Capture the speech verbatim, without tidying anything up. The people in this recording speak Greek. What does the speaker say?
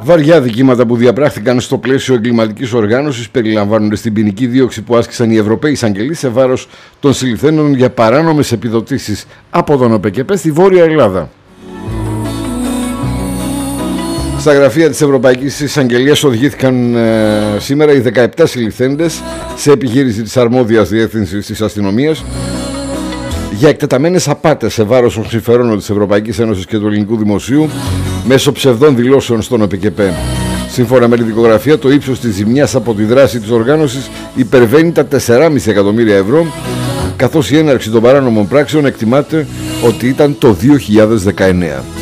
Βαριά δικήματα που διαπράχθηκαν στο πλαίσιο εγκληματικής οργάνωσης περιλαμβάνονται στην ποινική δίωξη που άσκησαν οι Ευρωπαίοι εισαγγελείς σε βάρος των συλληφθέντων για παράνομες επιδοτήσεις από τον ΟΠΕΚΕΠΕ στη Βόρεια Ελλάδα. Στα γραφεία της Ευρωπαϊκής Εισαγγελίας οδηγήθηκαν ε, σήμερα οι δεκαεπτά συλληφθέντες σε επιχείρηση της αρμόδιας διεύθυνσης της αστυνομίας για εκτεταμένες απάτες σε βάρος των συμφερόνων της Ευρωπαϊκής Ένωσης και του ελληνικού δημοσίου μέσω ψευδών δηλώσεων στον ΟΠΕΚΕΠΕ. Σύμφωνα με τη δικογραφία, το ύψος της ζημιάς από τη δράση της οργάνωσης υπερβαίνει τα τέσσερα κόμμα πέντε εκατομμύρια ευρώ, καθώς η έναρξη των παράνομων πράξεων εκτιμάται ότι ήταν το δύο χιλιάδες δεκαεννέα.